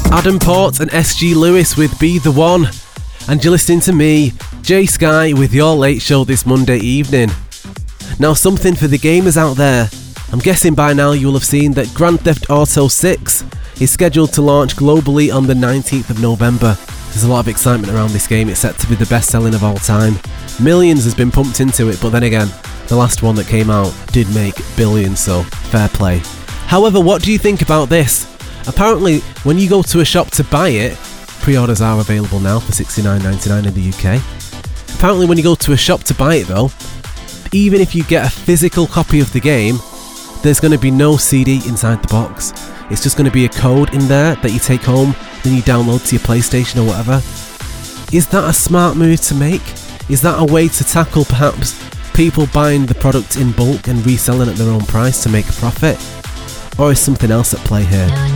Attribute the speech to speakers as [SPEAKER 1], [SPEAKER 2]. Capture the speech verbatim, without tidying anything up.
[SPEAKER 1] Adam Port and S G Lewis with Be The One. And you're listening to me, Jay Sky, with your late show this Monday evening. Now, something for the gamers out there. I'm guessing by now you will have seen that Grand Theft Auto six is scheduled to launch globally on the nineteenth of November. There's a lot of excitement around this game. It's set to be the best selling of all time. Millions has been pumped into it, but then again, the last one that came out did make billions, so fair play. However, what do you think about this? Apparently, when you go to a shop to buy it, pre-orders are available now for sixty-nine ninety-nine in the U K. Apparently, when you go to a shop to buy it though, even if you get a physical copy of the game, there's going to be no C D inside the box. It's just going to be a code in there that you take home, then you download to your PlayStation or whatever. Is that a smart move to make? Is that a way to tackle perhaps people buying the product in bulk and reselling at their own price to make a profit? Or is something else at play here?